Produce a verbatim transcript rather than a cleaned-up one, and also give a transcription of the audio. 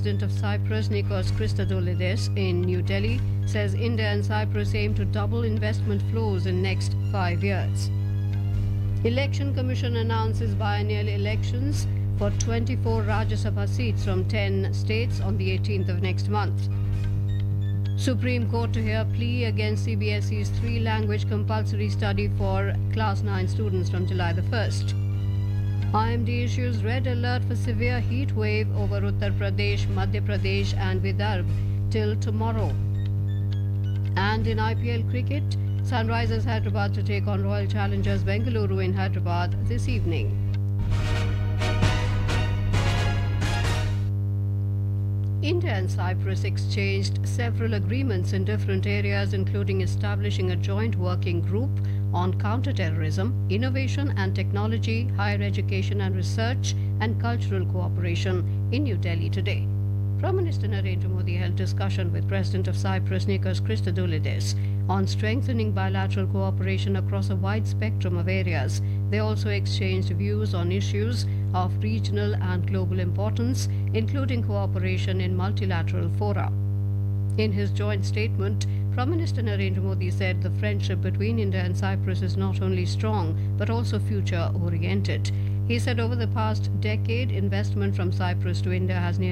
President of Cyprus, Nikos Christodoulides, in New Delhi, says India and Cyprus aim to double investment flows in next five years. Election Commission announces biennial elections for twenty-four Rajya Sabha seats from ten states on the eighteenth of next month. Supreme Court to hear plea against C B S E's three-language compulsory study for Class nine students from July the first. I M D issues red alert for severe heat wave over Uttar Pradesh, Madhya Pradesh and Vidarbha till tomorrow. And in I P L cricket, Sunrisers Hyderabad to take on Royal Challengers Bengaluru in Hyderabad this evening. India and Cyprus exchanged several agreements in different areas, including establishing a joint working group on counterterrorism, innovation and technology, higher education and research, and cultural cooperation in New Delhi today. Prime Minister Narendra Modi held discussion with President of Cyprus, Nikos Christodoulides, on strengthening bilateral cooperation across a wide spectrum of areas. They also exchanged views on issues of regional and global importance, including cooperation in multilateral fora. In his joint statement, Prime Minister Narendra Modi said the friendship between India and Cyprus is not only strong but also future-oriented. He said over the past decade, investment from Cyprus to India has nearly